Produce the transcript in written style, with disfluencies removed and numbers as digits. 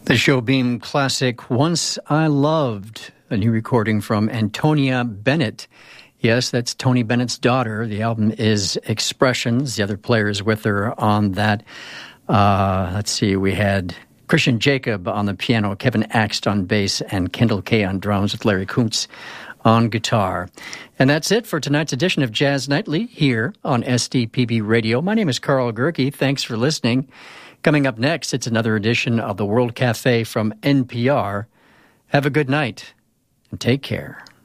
The Showbeam classic, Once I Loved, a new recording from Antonia Bennett. Yes, that's Tony Bennett's daughter. The album is Expressions. The other players with her on that. Let's see, we had Christian Jacob on the piano, Kevin Axt on bass, and Kendall Kay on drums with Larry Kuntz on guitar. And that's it for tonight's edition of Jazz Nightly here on SDPB Radio. My name is Carl Gerke. Thanks for listening. Coming up next, it's another edition of the World Cafe from NPR. Have a good night and take care.